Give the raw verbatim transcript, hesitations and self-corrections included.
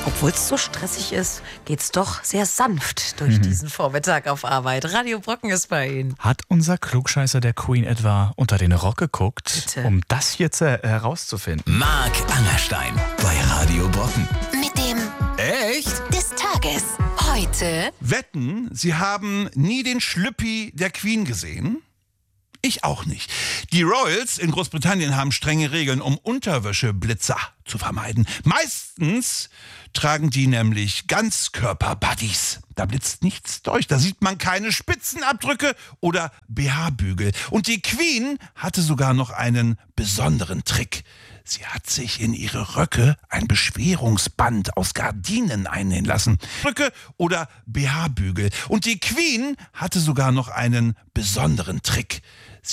Obwohl es so stressig ist, geht's doch sehr sanft durch mhm. diesen Vormittag auf Arbeit. Radio Brocken ist bei Ihnen. Hat unser Klugscheißer der Queen etwa unter den Rock geguckt, Bitte? um das jetzt äh, herauszufinden? Marc Angerstein bei Radio Brocken. Mit dem Echt? des Tages. Heute Wetten, Sie haben nie den Schlüppi der Queen gesehen? Ich auch nicht. Die Royals in Großbritannien haben strenge Regeln, um Unterwäscheblitzer zu vermeiden. Meistens tragen die nämlich Ganzkörper-Buddies. Da blitzt nichts durch, da sieht man keine Spitzenabdrücke oder B H-Bügel. Und die Queen hatte sogar noch einen besonderen Trick. Sie hat sich in ihre Röcke ein Beschwerungsband aus Gardinen einnähen lassen. Röcke oder B H-Bügel. Und die Queen hatte sogar noch einen besonderen Trick.